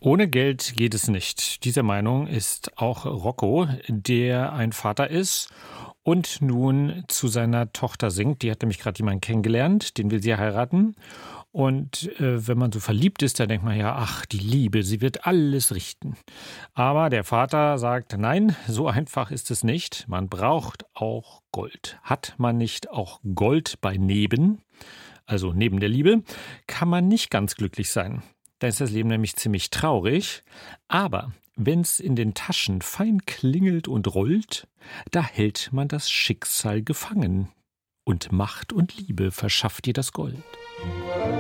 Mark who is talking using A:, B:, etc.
A: Ohne Geld geht es nicht. Dieser Meinung ist auch Rocco, der ein Vater ist und nun zu seiner Tochter singt. Die hat nämlich gerade jemanden kennengelernt, den will sie heiraten. Und wenn man so verliebt ist, dann denkt man ja, ach, die Liebe, sie wird alles richten. Aber der Vater sagt, nein, so einfach ist es nicht. Man braucht auch Gold. Hat man nicht auch Gold bei Neben, also neben der Liebe, kann man nicht ganz glücklich sein. Da ist das Leben nämlich ziemlich traurig. Aber wenn's in den Taschen fein klingelt und rollt, da hält man das Schicksal gefangen. Und Macht und Liebe verschafft dir das Gold.